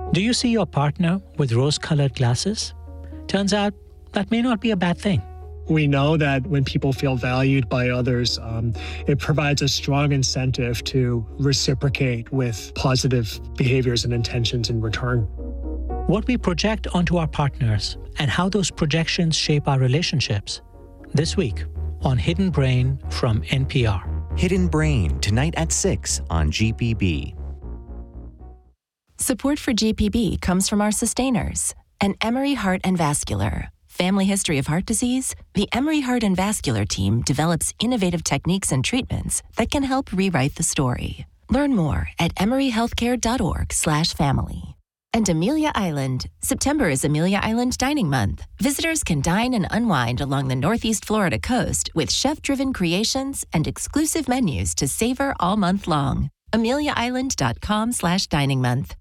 Do you see your partner with rose-colored glasses? Turns out that may not be a bad thing. We know that when people feel valued by others, it provides a strong incentive to reciprocate with positive behaviors and intentions in return. What we project onto our partners and how those projections shape our relationships. This week on Hidden Brain from NPR. Hidden Brain, tonight at 6 on GPB. Support for GPB comes from our sustainers and Emory Heart and Vascular. Family history of heart disease? The Emory Heart and Vascular team develops innovative techniques and treatments that can help rewrite the story. Learn more at emoryhealthcare.org/family. And Amelia Island. September is Amelia Island Dining Month. Visitors can dine and unwind along the Northeast Florida coast with chef-driven creations and exclusive menus to savor all month long. AmeliaIsland.com/dining month.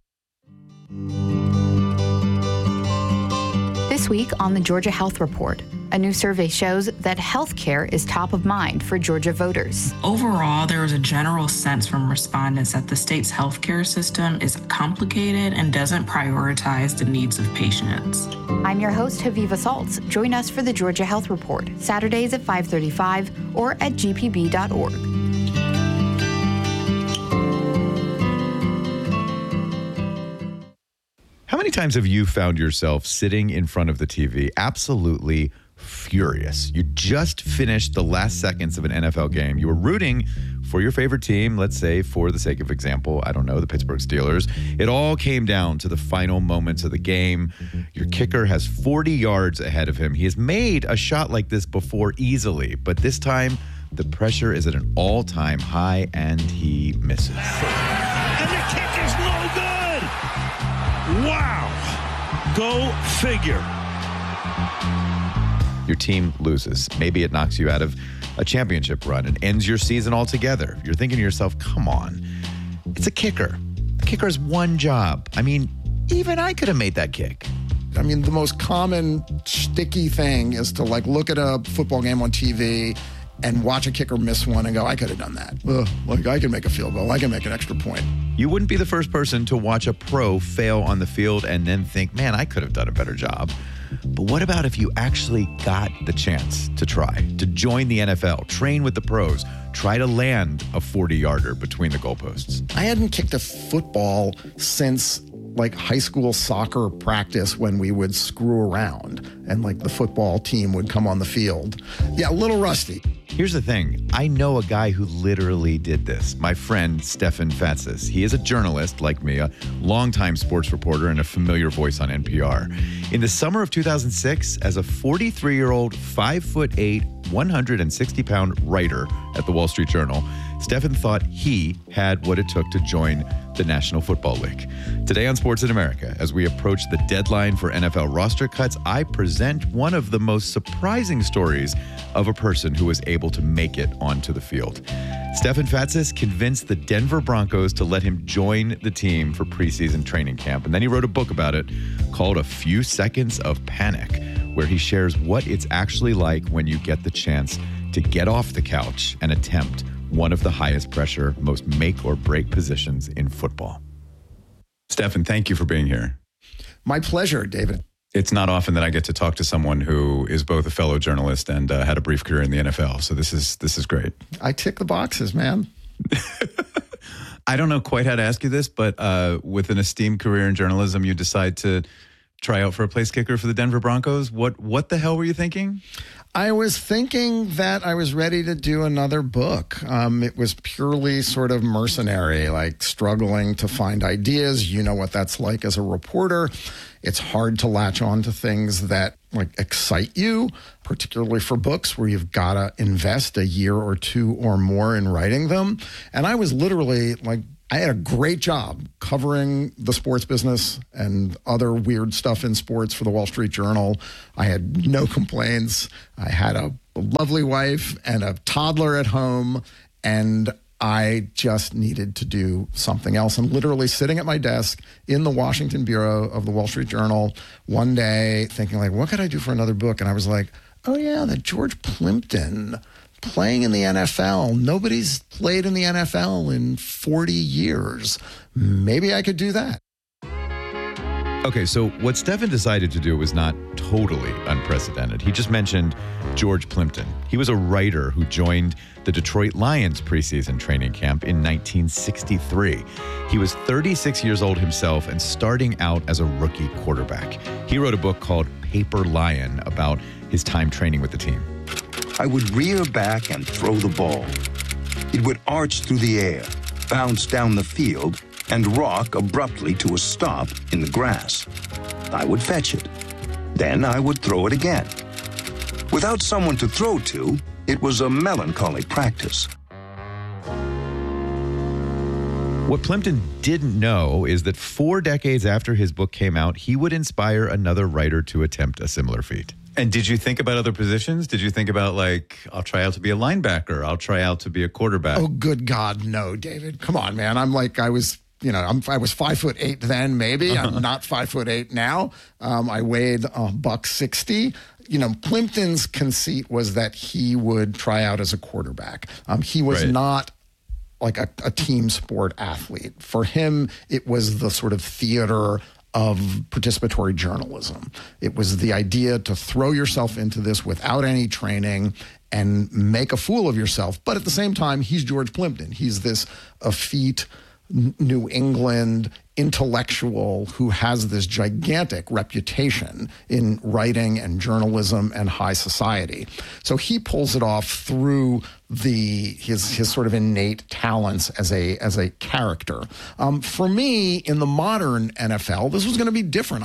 This week on the Georgia Health Report, a new survey shows that health care is top of mind for Georgia voters. Overall, there was a general sense from respondents that the state's healthcare system is complicated and doesn't prioritize the needs of patients. I'm your host, Haviva Saltz. Join us for the Georgia Health Report, Saturdays at 5:35 or at gpb.org. How many times have you found yourself sitting in front of the TV absolutely furious? You just finished the last seconds of an NFL game. You were rooting for your favorite team, let's say, for the sake of example, I don't know, the Pittsburgh Steelers. It all came down to the final moments of the game. Your kicker has 40 yards ahead of him. He has made a shot like this before easily, but this time the pressure is at an all-time high and he misses. And the kick is no good! Wow! Go figure. Your team loses. Maybe it knocks you out of a championship run and ends your season altogether. You're thinking to yourself, come on. It's a kicker. The kicker has one job. I mean, even I could have made that kick. I mean, the most common sticky thing is to look at a football game on TV and watch a kicker miss one and go, I could have done that. I can make a field goal. I can make an extra point. You wouldn't be the first person to watch a pro fail on the field and then think, man, I could have done a better job. But what about if you actually got the chance to try, to join the NFL, train with the pros, try to land a 40-yarder between the goalposts? I hadn't kicked a football since high school soccer practice when we would screw around and the football team would come on the field. Yeah, a little rusty. Here's the thing. I know a guy who literally did this. My friend, Stefan Fatsis. He is a journalist like me, a longtime sports reporter and a familiar voice on NPR. In the summer of 2006, as a 43-year-old, 5'8", 160-pound writer at the Wall Street Journal, Stefan thought he had what it took to join the National Football League. Today on Sports in America, as we approach the deadline for NFL roster cuts, I present one of the most surprising stories of a person who was able to make it onto the field. Stefan Fatsis convinced the Denver Broncos to let him join the team for preseason training camp. And then he wrote a book about it called A Few Seconds of Panic, where he shares what it's actually like when you get the chance to get off the couch and attempt one of the highest pressure, most make or break positions in football. Stefan, thank you for being here. My pleasure, David. It's not often that I get to talk to someone who is both a fellow journalist and had a brief career in the NFL. So this is great. I tick the boxes, man. I don't know quite how to ask you this, but with an esteemed career in journalism, you decide to try out for a place kicker for the Denver Broncos. What the hell were you thinking? I was thinking that I was ready to do another book. It was purely sort of mercenary, struggling to find ideas. You know what that's like as a reporter. It's hard to latch on to things that excite you, particularly for books where you've got to invest a year or two or more in writing them. And I was literally I had a great job covering the sports business and other weird stuff in sports for the Wall Street Journal. I had no complaints. I had a lovely wife and a toddler at home, and I just needed to do something else. I'm literally sitting at my desk in the Washington Bureau of the Wall Street Journal one day thinking, what could I do for another book? And I was like, oh, yeah, that George Plimpton playing in the NFL. Nobody's played in the NFL in 40 years. Maybe I could do that. Okay, so what Stefan decided to do was not totally unprecedented. He just mentioned George Plimpton. He was a writer who joined the Detroit Lions preseason training camp in 1963. He was 36 years old himself and starting out as a rookie quarterback. He wrote a book called Paper Lion about his time training with the team. I would rear back and throw the ball. It would arch through the air, bounce down the field, and rock abruptly to a stop in the grass. I would fetch it. Then I would throw it again. Without someone to throw to, it was a melancholy practice. What Plimpton didn't know is that 4 decades after his book came out, he would inspire another writer to attempt a similar feat. And did you think about other positions? Did you think about, like, I'll try out to be a linebacker, I'll try out to be a quarterback? Oh, good God, no, David. Come on, man. I was 5'8" then, maybe. I'm not 5'8" now. I weighed $160. Plimpton's conceit was that he would try out as a quarterback. He was not like a team sport athlete. For him, it was the sort of theater of participatory journalism. It was the idea to throw yourself into this without any training and make a fool of yourself. But at the same time, he's George Plimpton. He's this effete New England intellectual who has this gigantic reputation in writing and journalism and high society. So he pulls it off through his sort of innate talents as a character. For me, in the modern NFL, this was going to be different.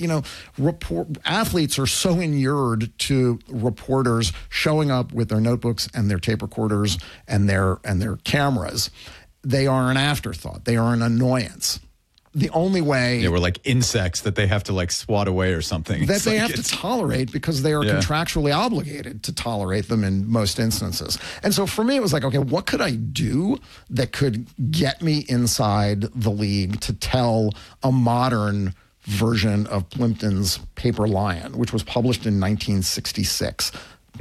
Athletes are so inured to reporters showing up with their notebooks and their tape recorders and their cameras. They are an afterthought. They are an annoyance. The only way... They were like insects that they have to like swat away or something. That they have to tolerate because they are contractually obligated to tolerate them in most instances. And so for me, it was like, okay, what could I do that could get me inside the league to tell a modern version of Plimpton's Paper Lion, which was published in 1966.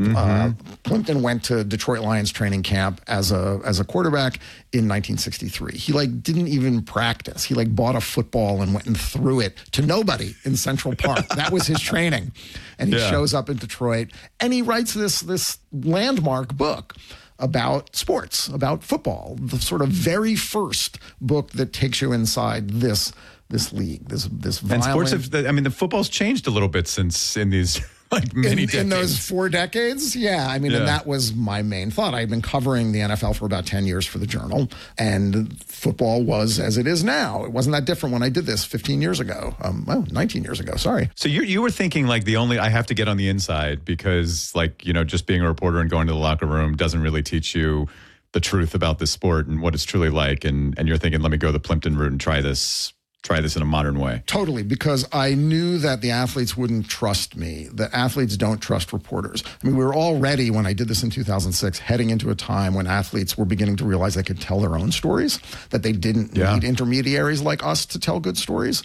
Plimpton went to Detroit Lions training camp as a quarterback in 1963. He didn't even practice. He bought a football and went and threw it to nobody in Central Park. That was his training. And he shows up in Detroit and he writes this landmark book about sports, about football, the sort of very first book that takes you inside this league, this violent... And sports the football's changed a little bit since in these... many decades. In those 4 decades? Yeah. And that was my main thought. I'd been covering the NFL for about 10 years for the Journal, and football was as it is now. It wasn't that different when I did this 15 years ago. 19 years ago, sorry. So you were thinking I have to get on the inside because just being a reporter and going to the locker room doesn't really teach you the truth about this sport and what it's truly like. And you're thinking, let me go the Plimpton route and try this in a modern way. Totally, because I knew that the athletes wouldn't trust me. The athletes don't trust reporters. We were already, when I did this in 2006, heading into a time when athletes were beginning to realize they could tell their own stories, that they didn't need intermediaries like us to tell good stories.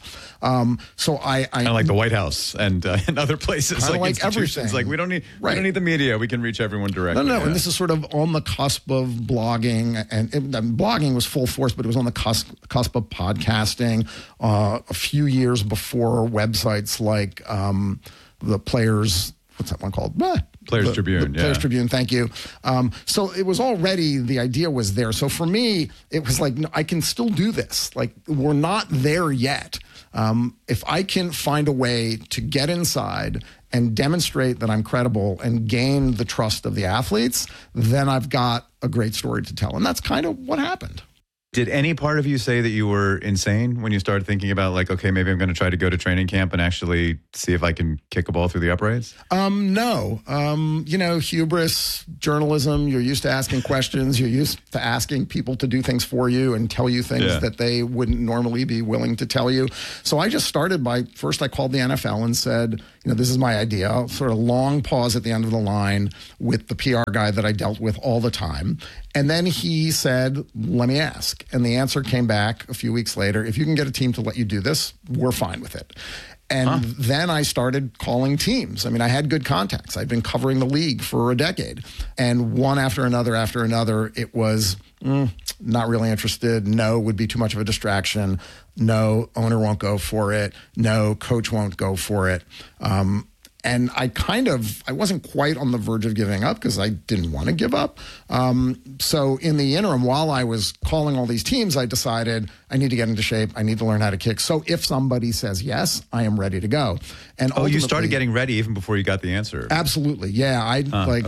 So I kind of like the White House and other places, like institutions. Everything. We don't need the media. We can reach everyone directly. No. And this is sort of on the cusp of blogging, and blogging was full force, but it was on the cusp of podcasting. A few years before websites like the Players, what's that one called? Players Tribune. Players Tribune, thank you. So it was already, the idea was there. So for me, it was no, I can still do this. We're not there yet. If I can find a way to get inside and demonstrate that I'm credible and gain the trust of the athletes, then I've got a great story to tell. And that's kind of what happened. Did any part of you say that you were insane when you started thinking about okay, maybe I'm going to try to go to training camp and actually see if I can kick a ball through the uprights? No. Hubris, journalism, you're used to asking questions. You're used to asking people to do things for you and tell you things that they wouldn't normally be willing to tell you. So I just started first I called the NFL and said, this is my idea. Sort of long pause at the end of the line with the PR guy that I dealt with all the time. And then he said, let me ask. kick? And the answer came back a few weeks later. If you can get a team to let you do this, we're fine with it. And then I started calling teams. I mean, I had good contacts. I'd been covering the league for a decade. And one after another, it was not really interested. No, would be too much of a distraction. No, owner won't go for it. No, coach won't go for it. And I wasn't quite on the verge of giving up because I didn't want to give up. So in the interim, while I was calling all these teams, I decided I need to get into shape. I need to learn how to kick. So if somebody says yes, I am ready to go. And you started getting ready even before you got the answer. Absolutely. Yeah. I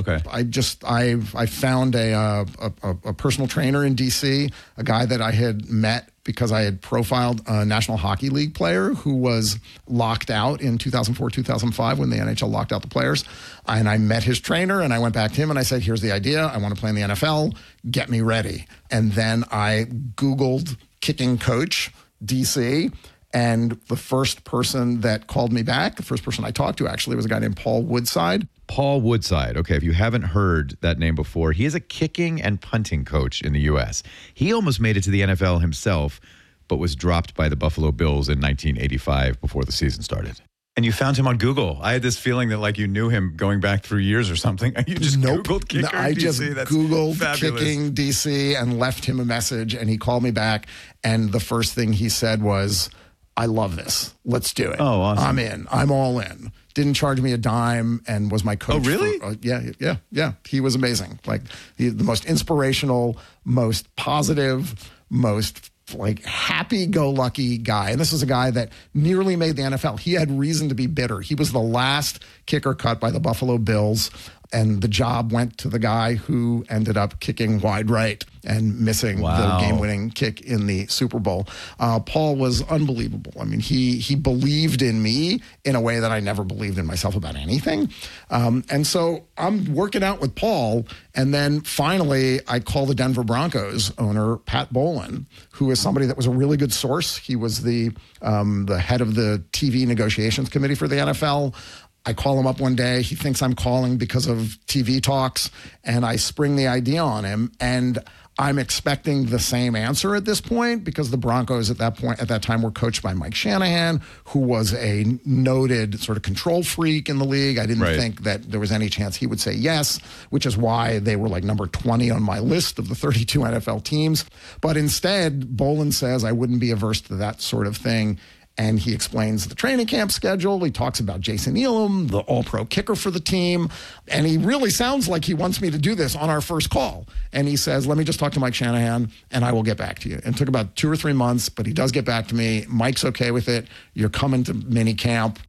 found a personal trainer in DC, a guy that I had met because I had profiled a National Hockey League player who was locked out in 2004, 2005 when the NHL locked out the players. And I met his trainer and I went back to him and I said, here's the idea. I want to play in the NFL. Get me ready. And then I Googled kicking coach DC. And the first person that called me back, the first person I talked to actually was a guy named Paul Woodside. Paul Woodside. Okay, if you haven't heard that name before, he is a kicking and punting coach in the U.S. He almost made it to the NFL himself, but was dropped by the Buffalo Bills in 1985 before the season started. And you found him on Google. I had this feeling that like you knew him going back 3 years or something. You just Googled kicker I DC. just That's Googled fabulous. Kicking DC and left him a message, and he called me back. And the first thing he said was, I love this. Let's do it. Oh, awesome. I'm in. I'm all in. Didn't charge me a dime and was my coach. Oh, really? Yeah. He was amazing. Like the most inspirational, most positive, most like happy-go-lucky guy. And this is a guy that nearly made the NFL. He had reason to be bitter. He was the last kicker cut by the Buffalo Bills, and the job went to the guy who ended up kicking wide right and missing the game-winning kick in the Super Bowl. Paul was unbelievable. I mean, he believed in me in a way that I never believed in myself about anything. And so I'm working out with Paul, and then finally I call the Denver Broncos owner, Pat Bowlen, who is somebody that was a really good source. He was the head of the TV negotiations committee for the NFL. I call him up one day. He thinks I'm calling because of TV talks, and I spring the idea on him. And I'm expecting the same answer at this point because the Broncos at that time were coached by Mike Shanahan, who was a noted sort of control freak in the league. I didn't think that there was any chance he would say yes, which is why they were like number 20 on my list of the 32 NFL teams. But instead, Bowlen says I wouldn't be averse to that sort of thing. And he explains the training camp schedule. He talks about Jason Elam, the all-pro kicker for the team. And he really sounds like he wants me to do this on our first call. And he says, let me just talk to Mike Shanahan, and I will get back to you. And it took about 2 or 3 months, but he does get back to me. Mike's okay with it. You're coming to mini camp.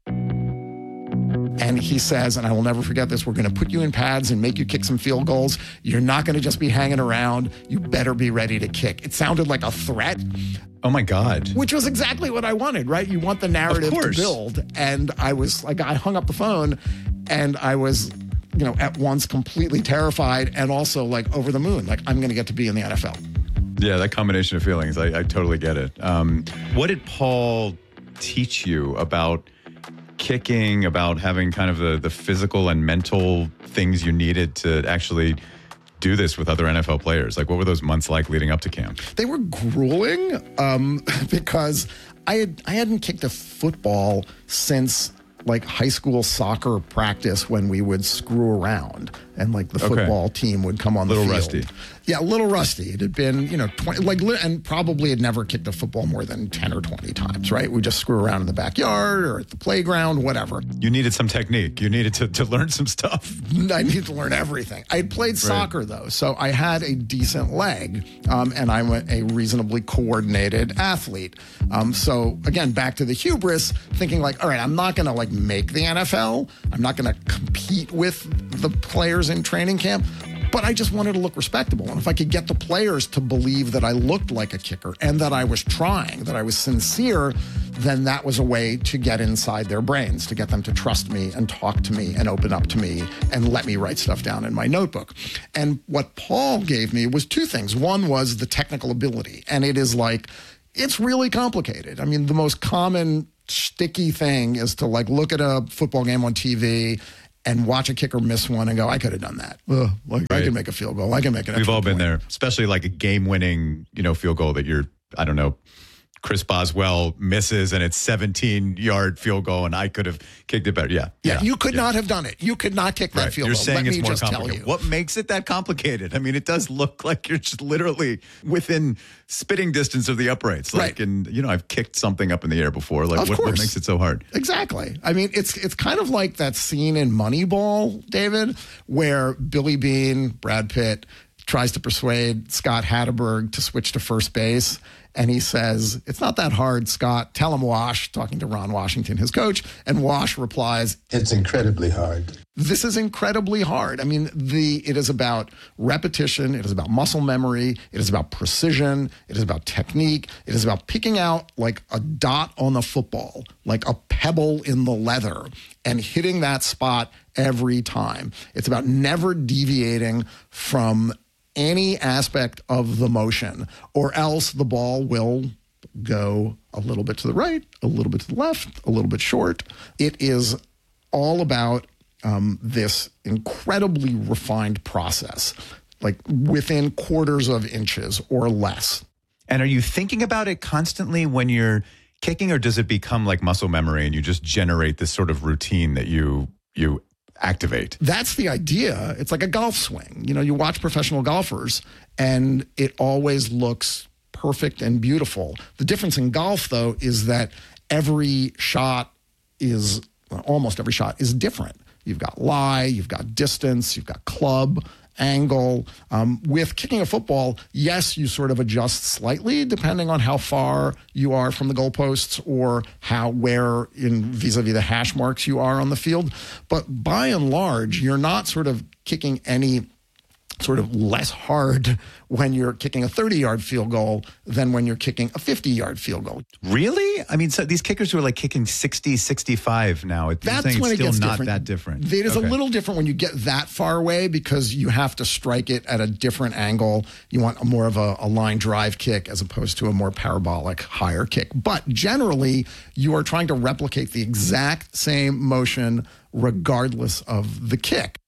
And he says, and I will never forget this, we're going to put you in pads and make you kick some field goals. You're not going to just be hanging around. You better be ready to kick. It sounded like a threat. Oh, my God. Which was exactly what I wanted, right? You want the narrative to build. And I was like, I hung up the phone and I was, at once completely terrified and also like over the moon. Like, I'm going to get to be in the NFL. Yeah, that combination of feelings, I totally get it. What did Paul teach you about kicking, about having kind of the physical and mental things you needed to actually do this with other NFL players? Like, what were those months like leading up to camp? They were grueling because I hadn't kicked a football since like high school soccer practice when we would screw around and like the football team would come on the field. Rusty. Yeah, a little rusty. It had been, 20, and probably had never kicked a football more than 10 or 20 times, right? We just screw around in the backyard or at the playground, whatever. You needed some technique. You needed to learn some stuff. I needed to learn everything. I had played soccer, though, so I had a decent leg, and I'm a reasonably coordinated athlete. So, again, back to the hubris, thinking like, all right, I'm not going to like make the NFL. I'm not going to compete with the players in training camp. But I just wanted to look respectable. And if I could get the players to believe that I looked like a kicker and that I was trying, that I was sincere, then that was a way to get inside their brains, to get them to trust me and talk to me and open up to me and let me write stuff down in my notebook. And what Paul gave me was 2 things. One was the technical ability. And it is like, it's really complicated. I mean, the most common sticky thing is to like look at a football game on TV and watch a kicker miss one and go, I could have done that. I can make a field goal. I can make an extra We've all been point. there, especially like a game-winning, field goal that I don't know, Chris Boswell misses and it's 17-yard field goal and I could have kicked it better. Yeah. You could not have done it. You could not kick that field You're goal. saying Let it's me more just tell complicated. you. What makes it that complicated? I mean, it does look like you're just literally within spitting distance of the uprights. Like, and I've kicked something up in the air before. Like, Of what course. makes it so hard? Exactly. I mean, it's kind of like that scene in Moneyball, David, where Billy Beane, Brad Pitt, tries to persuade Scott Hatterberg to switch to first base. And he says, it's not that hard, Scott. Tell him, Wash, talking to Ron Washington, his coach. And Wash replies, it's incredibly hard. This is incredibly hard. I mean, it is about repetition. It is about muscle memory. It is about precision. It is about technique. It is about picking out like a dot on a football, like a pebble in the leather, and hitting that spot every time. It's about never deviating from any aspect of the motion, or else the ball will go a little bit to the right, a little bit to the left, a little bit short. It is all about this incredibly refined process, like within quarters of inches or less. And are you thinking about it constantly when you're kicking, or does it become like muscle memory and you just generate this sort of routine that you activate? That's the idea. It's like a golf swing. You watch professional golfers and it always looks perfect and beautiful. The difference in golf, though, is that almost every shot is different. You've got lie, you've got distance, you've got club, angle. With kicking a football, yes, you sort of adjust slightly depending on how far you are from the goalposts or where in vis-a-vis the hash marks you are on the field. But by and large, you're not sort of kicking any sort of less hard when you're kicking a 30-yard field goal than when you're kicking a 50-yard field goal. Really? I mean, so these kickers who are like kicking 60, 65 now, That's it's when it still gets not different. that different. It is a little different when you get that far away because you have to strike it at a different angle. You want more of a line drive kick as opposed to a more parabolic higher kick. But generally, you are trying to replicate the exact same motion regardless of the kick.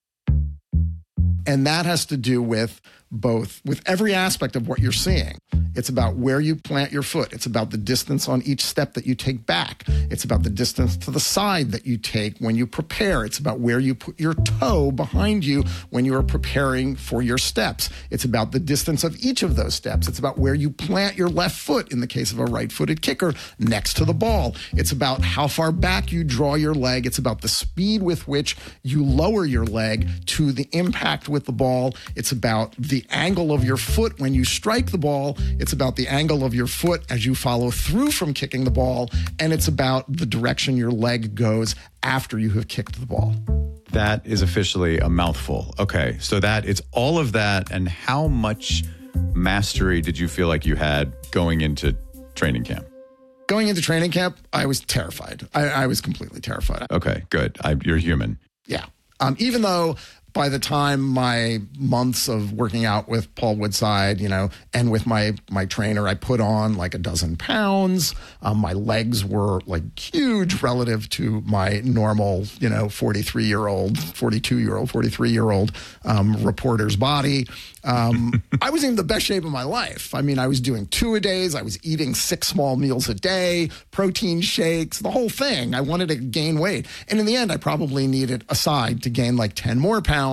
And that has to do with every aspect of what you're seeing. It's about where you plant your foot. It's about the distance on each step that you take back. It's about the distance to the side that you take when you prepare. It's about where you put your toe behind you when you are preparing for your steps. It's about the distance of each of those steps. It's about where you plant your left foot in the case of a right-footed kicker next to the ball. It's about how far back you draw your leg. It's about the speed with which you lower your leg to the impact with the ball. It's about the angle of your foot when you strike the ball. It's about the angle of your foot as you follow through from kicking the ball. And it's about the direction your leg goes after you have kicked the ball. That is officially a mouthful. Okay, so it's all of that. And how much mastery did you feel like you had going into training camp? Going into training camp, I was terrified. I was completely terrified. Okay, good. You're human. Yeah. Even though by the time my months of working out with Paul Woodside, and with my trainer, I put on like 12 pounds. My legs were like huge relative to my normal, 43-year-old, 42-year-old, 43-year-old reporter's body. I was in the best shape of my life. I mean, I was doing 2-a-days. I was eating 6 small meals a day, protein shakes, the whole thing. I wanted to gain weight. And in the end, I probably needed a side to gain like 10 more pounds.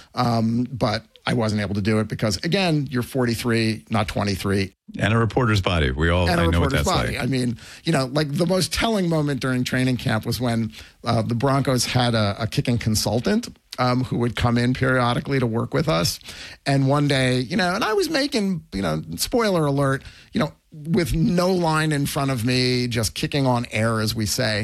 But I wasn't able to do it because, again, you're 43, not 23. And a reporter's body. I know what that's like. I mean, like the most telling moment during training camp was when the Broncos had a kicking consultant who would come in periodically to work with us. And one day, and I was making, spoiler alert, with no line in front of me, just kicking on air, as we say,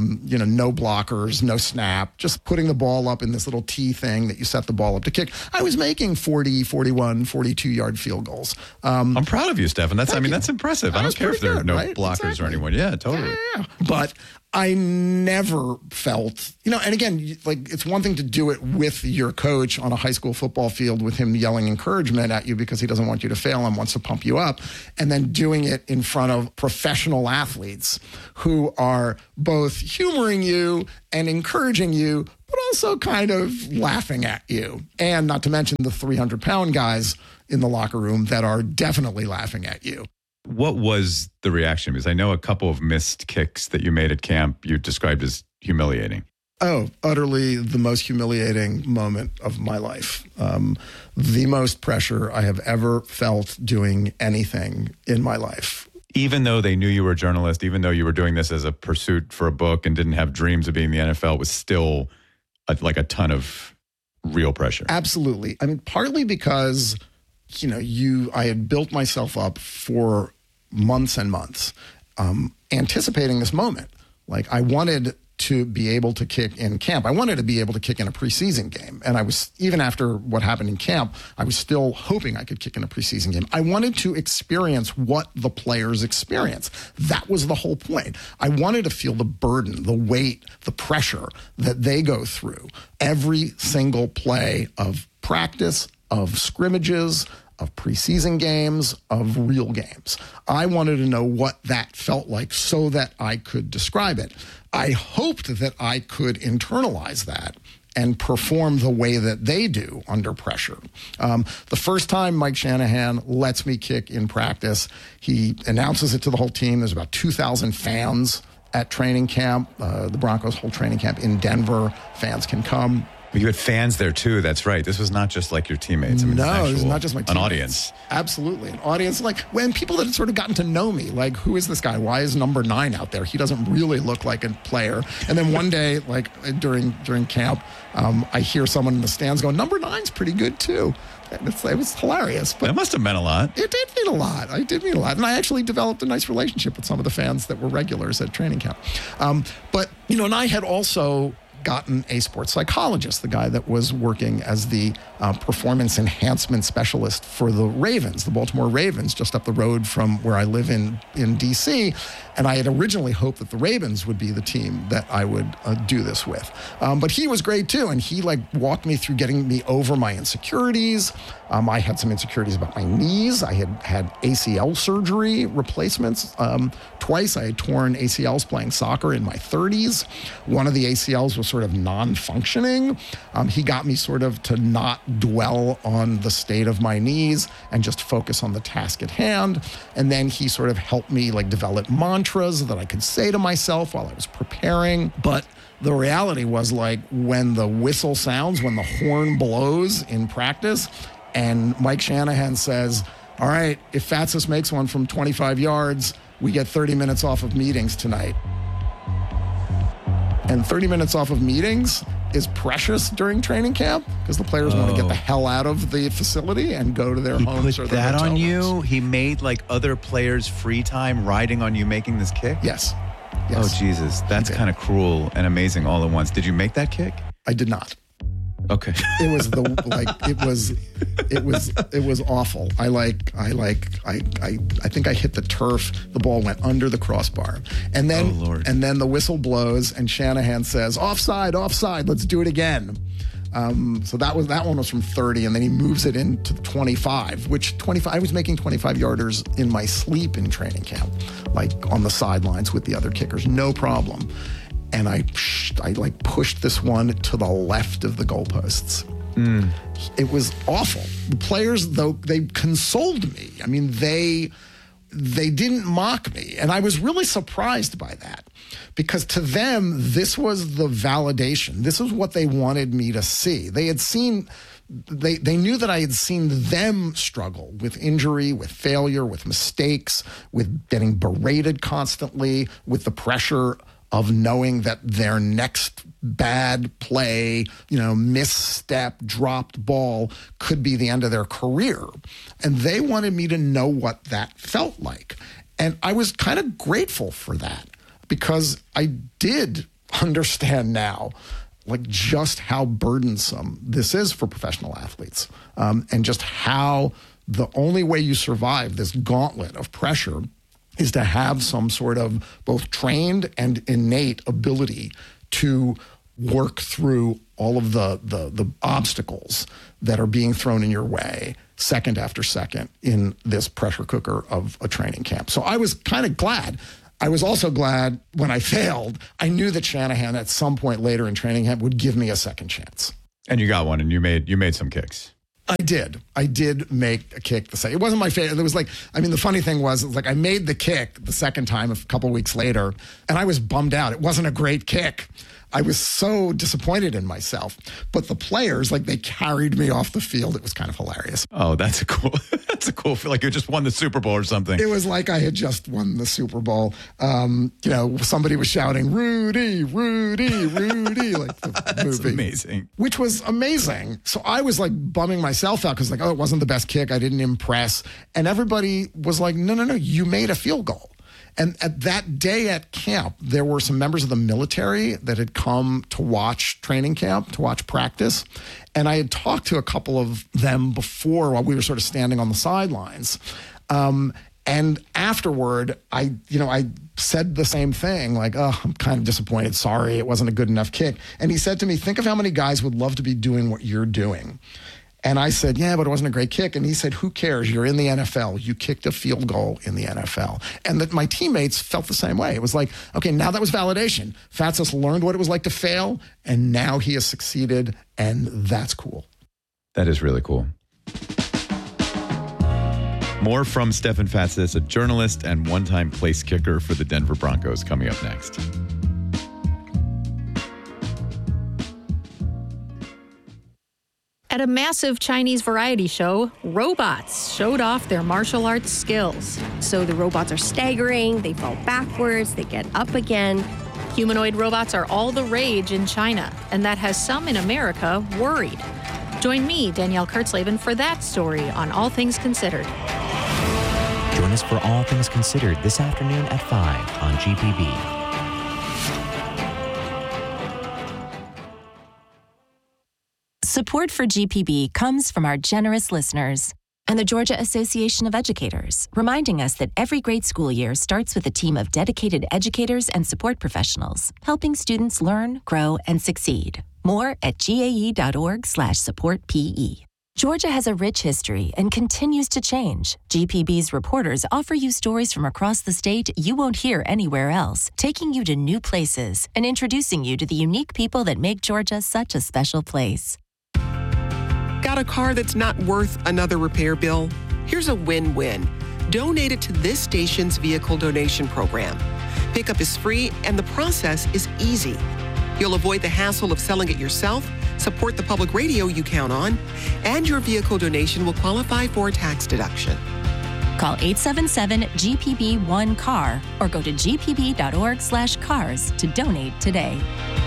no blockers, no snap, just putting the ball up in this little T thing that you set the ball up to kick. I was making 40, 41, 42-yard field goals. I'm proud of you, Stefan. That's impressive. I don't care if there are no right? blockers or anyone. Yeah, totally. Yeah. But I never felt, and again, like it's one thing to do it with your coach on a high school football field with him yelling encouragement at you because he doesn't want you to fail and wants to pump you up, and then do doing it in front of professional athletes who are both humoring you and encouraging you, but also kind of laughing at you. And not to mention the 300-pound guys in the locker room that are definitely laughing at you. What was the reaction? Because I know a couple of missed kicks that you made at camp you described as humiliating. Oh, utterly the most humiliating moment of my life. The most pressure I have ever felt doing anything in my life. Even though they knew you were a journalist, even though you were doing this as a pursuit for a book and didn't have dreams of being in the NFL, it was still like a ton of real pressure. Absolutely. I mean, partly because, I had built myself up for months and months, anticipating this moment. Like, I wanted to be able to kick in camp. I wanted to be able to kick in a preseason game. And I was, even after what happened in camp, I was still hoping I could kick in a preseason game. I wanted to experience what the players experience. That was the whole point. I wanted to feel the burden, the weight, the pressure that they go through every single play of practice, of scrimmages, of preseason games, of real games. I wanted to know what that felt like so that I could describe it. I hoped that I could internalize that and perform the way that they do under pressure. The first time Mike Shanahan lets me kick in practice, he announces it to the whole team. There's about 2,000 fans at training camp, the Broncos' whole training camp in Denver. Fans can come. But you had fans there too. That's right. This was not just like your teammates. I mean, no, it was not just my teammates. An audience. Absolutely. An audience. Like when people that had sort of gotten to know me, like, who is this guy? Why is number 9 out there? He doesn't really look like a player. And then one day, like during camp, I hear someone in the stands go, number 9's pretty good too. It was hilarious. But that must have meant a lot. It did mean a lot. It did mean a lot. And I actually developed a nice relationship with some of the fans that were regulars at training camp. But, and I had also gotten a sports psychologist, the guy that was working as the performance enhancement specialist for the Ravens, the Baltimore Ravens, just up the road from where I live in D.C. And I had originally hoped that the Ravens would be the team that I would do this with. But he was great too. And he walked me through getting me over my insecurities. I had some insecurities about my knees. I had ACL surgery replacements. Twice I had torn ACLs playing soccer in my 30s. One of the ACLs was sort of non-functioning. He got me sort of to not dwell on the state of my knees and just focus on the task at hand. And then he sort of helped me develop mantras that I could say to myself while I was preparing. But the reality was when the whistle sounds, when the horn blows in practice, and Mike Shanahan says, all right, if Fatsis makes one from 25 yards, we get 30 minutes off of meetings tonight. And 30 minutes off of meetings is precious during training camp because the players want to get the hell out of the facility and go to their homes or their that hotel on you? rooms. He made other players' free time riding on you making this kick? Yes. Oh, Jesus. That's kind of cruel and amazing all at once. Did you make that kick? I did not. Okay. It was it was awful. I think I hit the turf. The ball went under the crossbar. And then the whistle blows and Shanahan says, offside, let's do it again. So that one was from 30, and then he moves it into 25, I was making 25-yarders in my sleep in training camp, on the sidelines with the other kickers, no problem. And I pushed this one to the left of the goalposts. It was awful. The players, though, they consoled me. I mean, they didn't mock me. And I was really surprised by that because to them, this was the validation. This is what they wanted me to see. They had seen... They knew that I had seen them struggle with injury, with failure, with mistakes, with getting berated constantly, with the pressure of knowing that their next bad play, misstep, dropped ball could be the end of their career. And they wanted me to know what that felt like. And I was kind of grateful for that because I did understand now just how burdensome this is for professional athletes, and just how the only way you survive this gauntlet of pressure is to have some sort of both trained and innate ability to work through all of the obstacles that are being thrown in your way second after second in this pressure cooker of a training camp. So I was kind of glad. I was also glad when I failed. I knew that Shanahan at some point later in training camp would give me a second chance. And you got one, and you made some kicks. I did make a kick the second. It wasn't my favorite. It was like, I mean, the funny thing was I made the kick the second time a couple weeks later, and I was bummed out. It wasn't a great kick. I was so disappointed in myself. But the players, they carried me off the field. It was kind of hilarious. Oh, that's a cool feel. Like you just won the Super Bowl or something. It was like I had just won the Super Bowl. Somebody was shouting, Rudy, Rudy, Rudy, like the That's movie. Amazing. Which was amazing. So I was bumming myself out because it wasn't the best kick. I didn't impress. And everybody was like, no, you made a field goal. And at that day at camp, there were some members of the military that had come to watch training camp, to watch practice. And I had talked to a couple of them before while we were sort of standing on the sidelines. And afterward, I said the same thing, I'm kind of disappointed. Sorry, it wasn't a good enough kick. And he said to me, think of how many guys would love to be doing what you're doing. And I said, yeah, but it wasn't a great kick. And he said, who cares? You're in the NFL. You kicked a field goal in the NFL. And that my teammates felt the same way. It was like, okay, now that was validation. Fatsis learned what it was like to fail, and now he has succeeded, and that's cool. That is really cool. More from Stefan Fatsis, a journalist and one-time place kicker for the Denver Broncos, coming up next. At a massive Chinese variety show, robots showed off their martial arts skills. So the robots are staggering, they fall backwards, they get up again. Humanoid robots are all the rage in China, and that has some in America worried. Join me, Danielle Kurtzleben, for that story on All Things Considered. Join us for All Things Considered this afternoon at 5 on GPB. Support for GPB comes from our generous listeners and the Georgia Association of Educators, reminding us that every great school year starts with a team of dedicated educators and support professionals, helping students learn, grow, and succeed. More at gae.org/supportpe. Georgia has a rich history and continues to change. GPB's reporters offer you stories from across the state you won't hear anywhere else, taking you to new places and introducing you to the unique people that make Georgia such a special place. Got a car that's not worth another repair bill? Here's a win-win. Donate it to this station's vehicle donation program. Pickup is free and the process is easy. You'll avoid the hassle of selling it yourself, support the public radio you count on, and your vehicle donation will qualify for a tax deduction. Call 877-GPB-1-CAR or go to gpb.org/cars to donate today.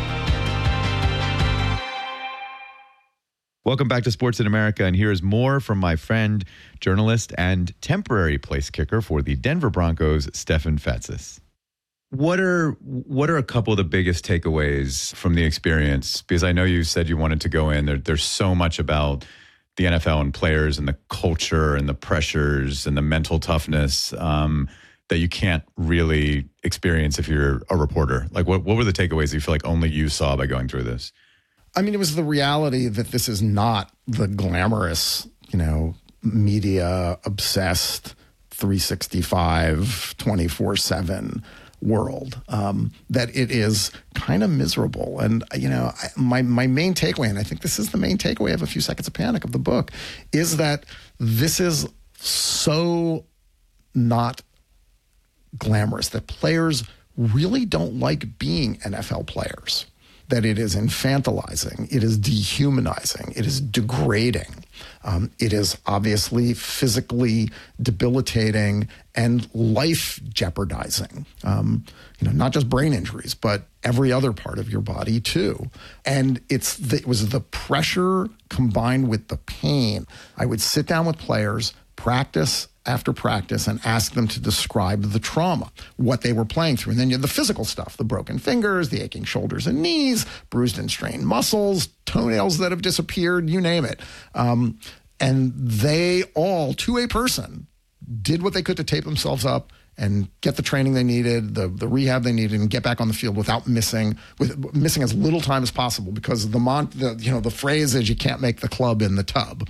Welcome back to Sports in America, and here's more from my friend, journalist, and temporary place kicker for the Denver Broncos, Stefan Fatsis. What are a couple of the biggest takeaways from the experience? Because I know you said you wanted to go in. There's so much about the NFL and players and the culture and the pressures and the mental toughness that you can't really experience if you're a reporter. What were the takeaways that you feel like only you saw by going through this? I mean, it was the reality that this is not the glamorous, media-obsessed, 365, 24/7 world, that it is kind of miserable. And, my main takeaway, and I think this is the main takeaway of A Few Seconds of Panic of the book, is that this is so not glamorous, that players really don't like being NFL players. That it is infantilizing, it is dehumanizing, it is degrading. It is obviously physically debilitating and life jeopardizing. Not just brain injuries, but every other part of your body too. And it was the pressure combined with the pain. I would sit down with players, practice after practice, and ask them to describe the trauma, what they were playing through. And then you have the physical stuff, the broken fingers, the aching shoulders and knees, bruised and strained muscles, toenails that have disappeared, you name it. And they all, to a person, did what they could to tape themselves up and get the training they needed, the rehab they needed, and get back on the field without missing as little time as possible, because the phrase is you can't make the club in the tub.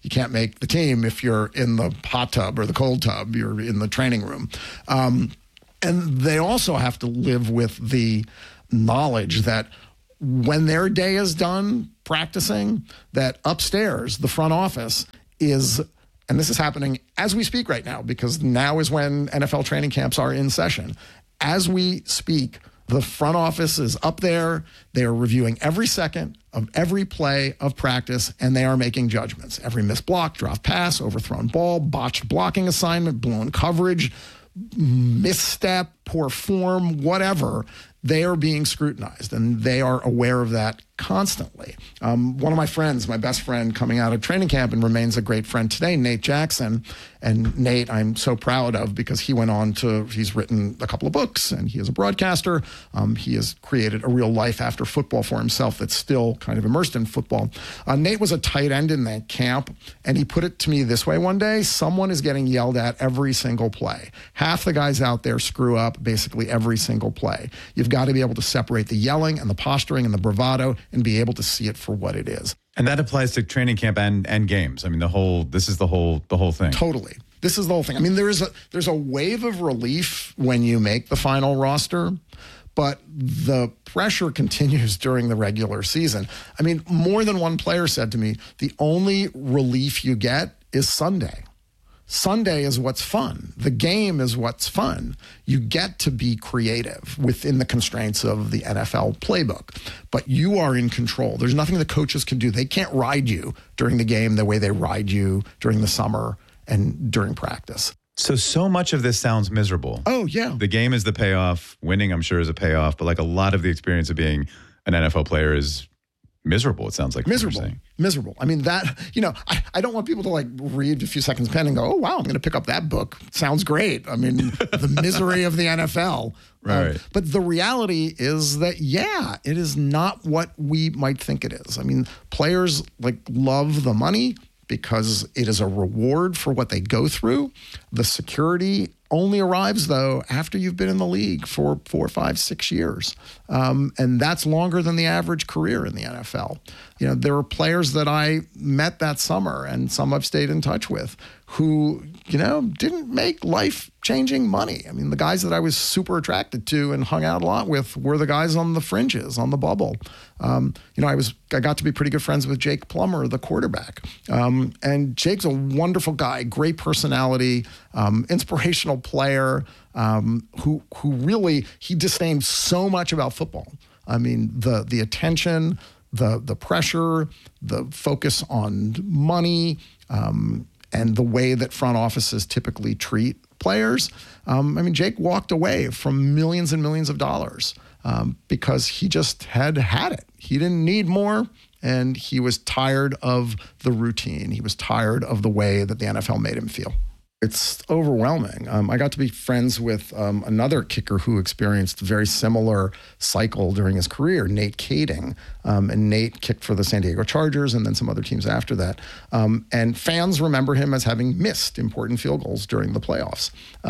You can't make the team if you're in the hot tub or the cold tub. You're in the training room. And they also have to live with the knowledge that when their day is done practicing, that upstairs, the front office is, and this is happening as we speak right now, because now is when NFL training camps are in session. As we speak, the front office is up there. They are reviewing every second of every play of practice, and they are making judgments. Every missed block, drop pass, overthrown ball, botched blocking assignment, blown coverage, misstep, poor form, whatever. They are being scrutinized, and they are aware of that constantly. One of my friends, my best friend coming out of training camp and remains a great friend today, Nate Jackson. And Nate, I'm so proud of, because he went on to, he's written a couple of books, and he is a broadcaster. He has created a real life after football for himself that's still kind of immersed in football. Nate was a tight end in that camp, and he put it to me this way one day: someone is getting yelled at every single play. Half the guys out there screw up basically every single play. You've got to be able to separate the yelling and the posturing and the bravado and be able to see it for what it is. And that applies to training camp and games. I mean, this is the whole thing. Totally. This is the whole thing. I mean, there's a wave of relief when you make the final roster, but the pressure continues during the regular season. I mean, more than one player said to me, the only relief you get is Sunday. Sunday is what's fun. The game is what's fun. You get to be creative within the constraints of the NFL playbook, but you are in control. There's nothing the coaches can do. They can't ride you during the game the way they ride you during the summer and during practice. So much of this sounds miserable. Oh, yeah. The game is the payoff. Winning, I'm sure, is a payoff, but like a lot of the experience of being an NFL player is miserable, it sounds like. Miserable. I mean, that, I don't want people to like read a few seconds pen and go, oh, wow, I'm going to pick up that book. Sounds great. I mean, the misery of the NFL. Right. But the reality is that, yeah, it is not what we might think it is. I mean, players love the money because it is a reward for what they go through. The security only arrives, though, after you've been in the league for 4, 5, 6 years. And that's longer than the average career in the NFL. There were players that I met that summer, and some I've stayed in touch with, who, didn't make life-changing money. I mean, the guys that I was super attracted to and hung out a lot with were the guys on the fringes, on the bubble. I got to be pretty good friends with Jake Plummer, the quarterback. And Jake's a wonderful guy, great personality, inspirational player, who really, he disdained so much about football. I mean, the attention, the pressure, the focus on money, and the way that front offices typically treat players. Jake walked away from millions and millions of dollars because he just had it. He didn't need more, and he was tired of the routine. He was tired of the way that the NFL made him feel. It's overwhelming. I got to be friends with another kicker who experienced a very similar cycle during his career, Nate Kading. And Nate kicked for the San Diego Chargers and then some other teams after that. And fans remember him as having missed important field goals during the playoffs.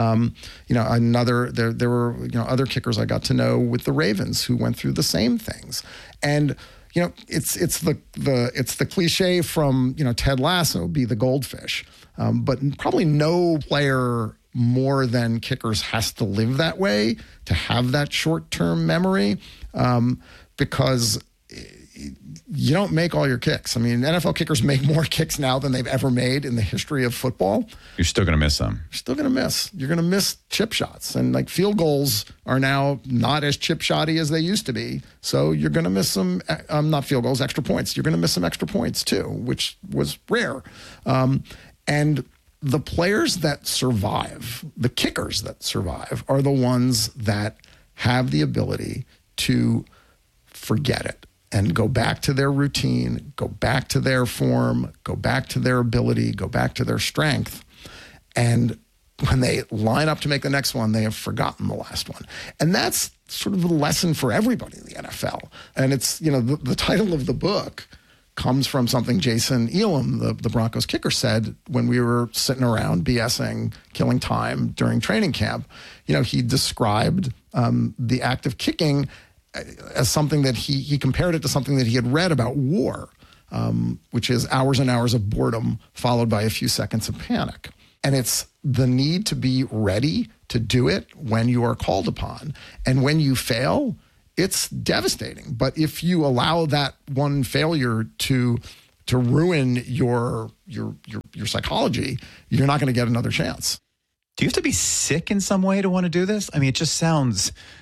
There were other kickers I got to know with the Ravens who went through the same things. And it's the cliche from Ted Lasso, be the goldfish. But probably no player more than kickers has to live that way, to have that short-term memory, because you don't make all your kicks. I mean, NFL kickers make more kicks now than they've ever made in the history of football. You're still going to miss them. You're still going to miss. You're going to miss chip shots. And field goals are now not as chip shotty as they used to be. So you're going to miss some, not field goals, extra points. You're going to miss some extra points too, which was rare. And the players that survive, the kickers that survive, are the ones that have the ability to forget it and go back to their routine, go back to their form, go back to their ability, go back to their strength. And when they line up to make the next one, they have forgotten the last one. And that's sort of the lesson for everybody in the NFL. And it's, the title of the book comes from something Jason Elam, the Broncos kicker, said when we were sitting around BSing, killing time during training camp. He described the act of kicking as something that he compared it to something that he had read about war. which is hours and hours of boredom followed by a few seconds of panic. And it's the need to be ready to do it when you are called upon. And when you fail, it's devastating. But if you allow that one failure to ruin your psychology, you're not going to get another chance. Do you have to be sick in some way to want to do this? I mean, it just sounds